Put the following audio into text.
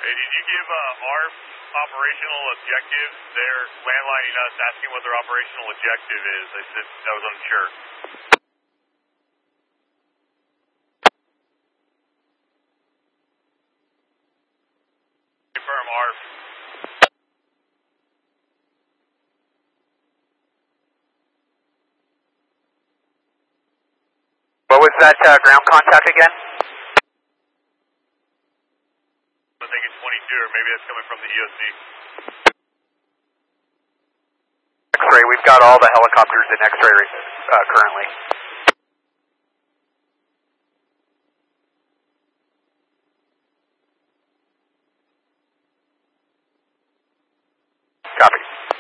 Hey, did you give ARF operational objectives? They're landlining us, asking what their operational objective is. I said I was unsure. Confirm ARF. What was that ground contact again? I think it's 22, or maybe that's coming from the EOC. X-ray, we've got all the helicopters in X-ray currently. Copy.